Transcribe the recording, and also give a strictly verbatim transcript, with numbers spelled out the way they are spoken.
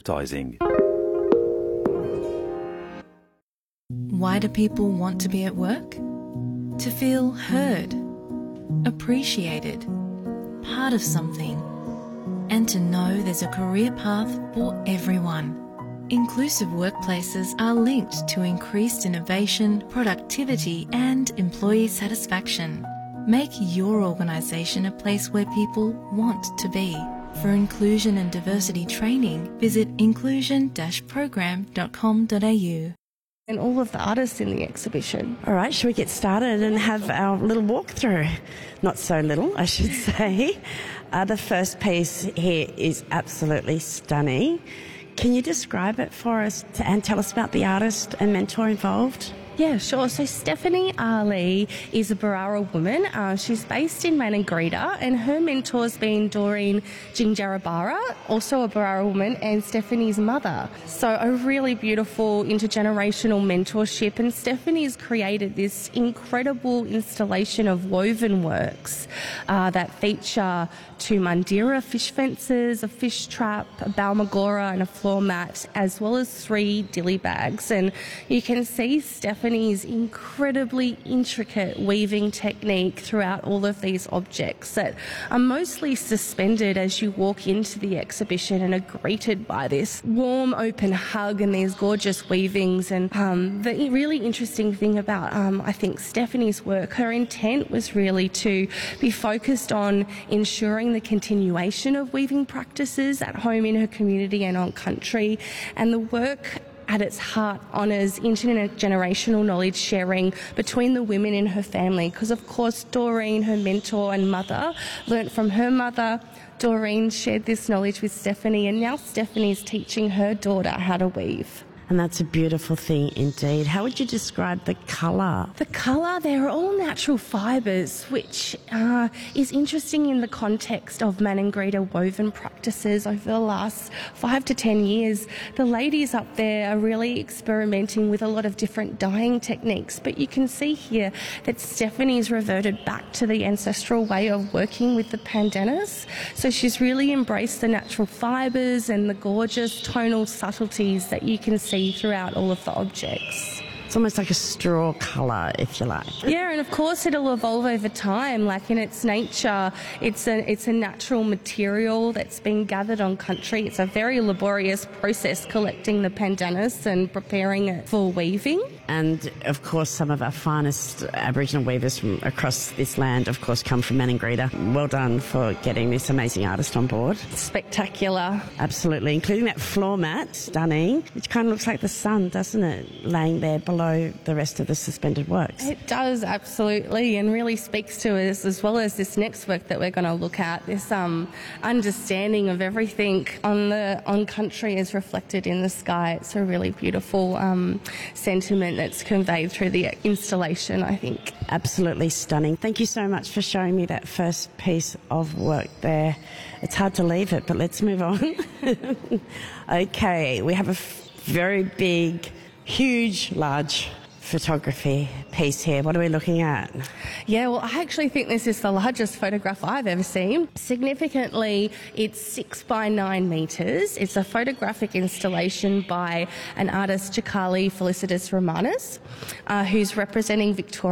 advertising. Why do people want to be at work? To feel heard, appreciated, part of something, and to know there's a career path for everyone. Inclusive workplaces are linked to increased innovation, productivity, and employee satisfaction. Make your organisation a place where people want to be. For inclusion and diversity training, visit inclusion dash program dot com dot a u. And all of the artists in the exhibition. All right, shall we get started and have our little walkthrough? Not so little, I should say. Uh, the first piece here is absolutely stunning. Can you describe it for us and tell us about the artist and mentor involved? Yeah, sure. So Stephanie Ali is a Barara woman. Uh, she's based in Maningrida, and her mentor's been Doreen Jinjarabara, also a Barara woman, and Stephanie's mother. So a really beautiful intergenerational mentorship, and Stephanie's created this incredible installation of woven works uh, that feature two Mandira fish fences, a fish trap, a balmagora and a floor mat, as well as three dilly bags. And you can see Stephanie Stephanie's incredibly intricate weaving technique throughout all of these objects that are mostly suspended as you walk into the exhibition and are greeted by this warm, open hug and these gorgeous weavings. And um, the really interesting thing about, um, I think, Stephanie's work, her intent was really to be focused on ensuring the continuation of weaving practices at home in her community and on country. And the work at its heart honours intergenerational knowledge sharing between the women in her family, because of course Doreen, her mentor and mother, learnt from her mother. Doreen shared this knowledge with Stephanie, and now Stephanie's teaching her daughter how to weave. And that's a beautiful thing indeed. How would you describe the colour? The colour, they're all natural fibres, which uh, is interesting in the context of Maningrida woven practices over the last five to ten years. The ladies up there are really experimenting with a lot of different dyeing techniques, but you can see here that Stephanie's reverted back to the ancestral way of working with the pandanus. So she's really embraced the natural fibres and the gorgeous tonal subtleties that you can see throughout all of the objects. It's almost like a straw colour, if you like. Yeah, and of course it'll evolve over time. Like in its nature, it's a it's a natural material that's been gathered on country. It's a very laborious process collecting the pandanus and preparing it for weaving. And of course, some of our finest Aboriginal weavers from across this land, of course, come from Maningrida. Well done for getting this amazing artist on board. Spectacular. Absolutely, including that floor mat, stunning, which kind of looks like the sun, doesn't it, laying there below the rest of the suspended works. It does, absolutely, and really speaks to us, as well as this next work that we're going to look at, this um, understanding of everything on the on country is reflected in the sky. It's a really beautiful um, sentiment that's conveyed through the installation, I think. Absolutely stunning. Thank you so much for showing me that first piece of work there. It's hard to leave it, but let's move on. Okay, we have a f- very big, huge, large photography piece here. What are we looking at? Yeah, well, I actually think this is the largest photograph I've ever seen. Significantly, it's six by nine metres. It's a photographic installation by an artist, Chakali Felicitas Romanis, uh, who's representing Victoria.